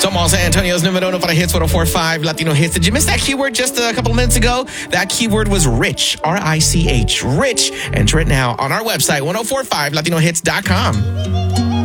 Somos San Antonio's numero uno para Hits 104.5 Latino Hits. Did you miss that keyword just a couple of minutes ago? That keyword was rich, R-I-C-H, rich. Enter it now on our website, 1045latinohits.com.